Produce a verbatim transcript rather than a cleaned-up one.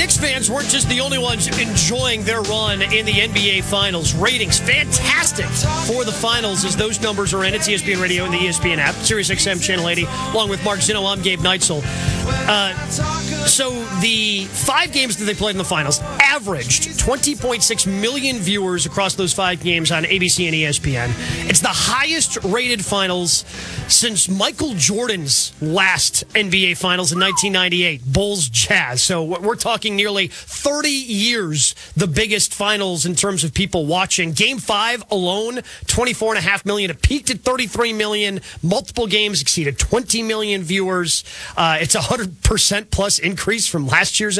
Knicks fans weren't just the only ones enjoying their run in the N B A Finals. Ratings, fantastic for the Finals as those numbers are in. It's E S P N Radio and the E S P N app. Sirius X M Channel eighty, along with Mark Zinno. I'm Gabe Neitzel. Uh, so the five games that they played in the Finals averaged twenty point six million viewers across those five games on A B C and E S P N. It's the highest-rated Finals since Michael Jordan's last N B A Finals in nineteen ninety-eight, Bulls Jazz. So we're talking nearly thirty years, the biggest Finals in terms of people watching. Game five alone, twenty-four point five million. It peaked at thirty-three million. Multiple games exceeded twenty million viewers. Uh, it's a one hundred percent plus increase from last year's